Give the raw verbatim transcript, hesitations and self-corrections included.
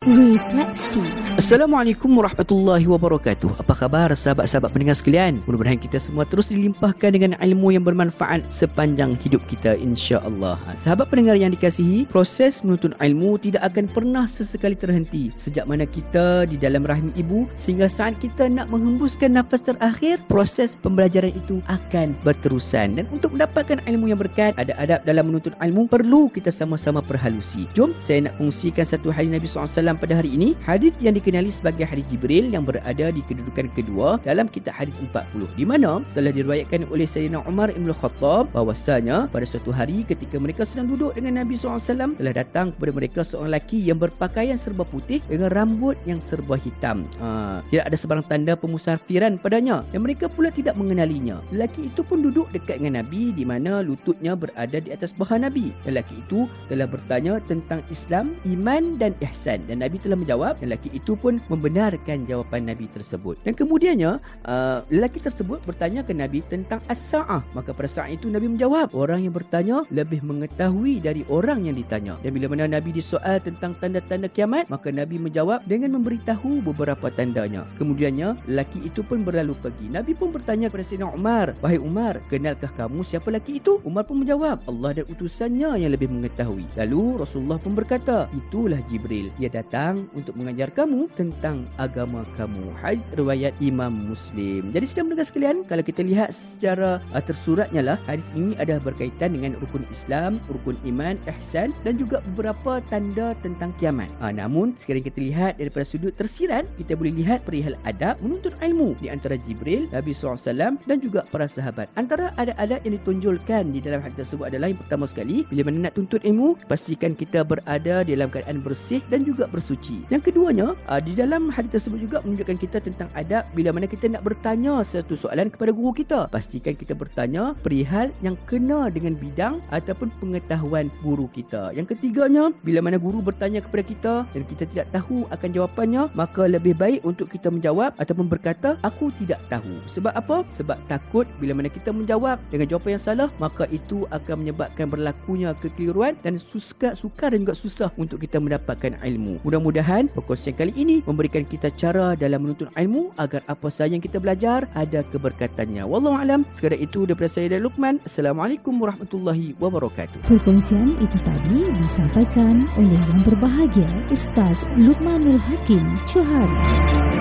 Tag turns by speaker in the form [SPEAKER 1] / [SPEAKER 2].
[SPEAKER 1] Refleksi.
[SPEAKER 2] Assalamualaikum warahmatullahi wabarakatuh. Apa khabar sahabat-sahabat pendengar sekalian? Mudah-mudahan kita semua terus dilimpahkan dengan ilmu yang bermanfaat sepanjang hidup kita, insya-Allah. Sahabat pendengar yang dikasihi, proses menuntut ilmu tidak akan pernah sesekali terhenti sejak mana kita di dalam rahim ibu sehingga saat kita nak menghembuskan nafas terakhir, proses pembelajaran itu akan berterusan. Dan untuk mendapatkan ilmu yang berkat, ada adab dalam menuntut ilmu perlu kita sama-sama perhalusi. Jom saya nak kongsikan satu hadis Nabi sallallahu alaihi wasallam pada hari ini, hadis yang dikenali sebagai hadis Jibril yang berada di kedudukan kedua dalam kitab hadis empat puluh, di mana telah diriwayatkan oleh Sayyidina Umar Ibn Khattab bahwasanya pada suatu hari ketika mereka sedang duduk dengan Nabi sallallahu alaihi wasallam, telah datang kepada mereka seorang lelaki yang berpakaian serba putih dengan rambut yang serba hitam. Ha, tidak ada sebarang tanda pemusafiran padanya dan mereka pula tidak mengenalinya. Lelaki itu pun duduk dekat dengan Nabi di mana lututnya berada di atas paha Nabi. Lelaki itu telah bertanya tentang Islam, iman dan ihsan, dan Nabi telah menjawab. Lelaki itu pun membenarkan jawapan Nabi tersebut. Dan kemudiannya uh, lelaki tersebut bertanya ke Nabi tentang as-sa'ah. Maka pada saat itu Nabi menjawab, orang yang bertanya lebih mengetahui dari orang yang ditanya. Dan bila mana Nabi disoal tentang tanda-tanda kiamat, maka Nabi menjawab dengan memberitahu beberapa tandanya. Kemudiannya lelaki itu pun berlalu pergi. Nabi pun bertanya kepada Sayyidina Umar, wahai Umar, kenalkah kamu siapa lelaki itu? Umar pun menjawab, Allah dan utusannya yang lebih mengetahui. Lalu Rasulullah pun berkata, itulah Jibril. Dia datang untuk mengajar kamu tentang agama kamu. Hadis riwayat Imam Muslim. Jadi sedang mendengar sekalian, kalau kita lihat secara uh, tersuratnya lah, hadis ini ada berkaitan dengan rukun Islam, rukun iman, ihsan dan juga beberapa tanda tentang kiamat. Ha, namun sekarang kita lihat daripada sudut tersirat, kita boleh lihat perihal adab menuntut ilmu di antara Jibril, Nabi sallallahu alaihi wasallam dan juga para sahabat. Antara adab-adab yang ditonjolkan di dalam hadis tersebut adalah yang pertama sekali, bila mana nak tuntut ilmu, pastikan kita berada dalam keadaan bersih dan juga bersuci. Yang keduanya, uh, di dalam hadis tersebut juga menunjukkan kita tentang adab bila mana kita nak bertanya satu soalan kepada guru kita. Pastikan kita bertanya perihal yang kena dengan bidang ataupun pengetahuan guru kita. Yang ketiganya, bila mana guru bertanya kepada kita dan kita tidak tahu akan jawapannya, maka lebih baik untuk kita menjawab ataupun berkata, aku tidak tahu. Sebab apa? Sebab takut bila mana kita menjawab dengan jawapan yang salah, maka itu akan menyebabkan berlakunya kekeliruan dan susah, sukar dan juga susah untuk kita mendapatkan ilmu. Mudah-mudahan perkongsian kali ini memberikan kita cara dalam menuntut ilmu agar apa sahaja yang kita belajar ada keberkatannya. Wallahu a'lam. Sekadar itu daripada saya dan Luqman. Assalamualaikum warahmatullahi wabarakatuh.
[SPEAKER 1] Perkongsian itu tadi disampaikan oleh yang berbahagia Ustaz Luqmanul Hakim Johari.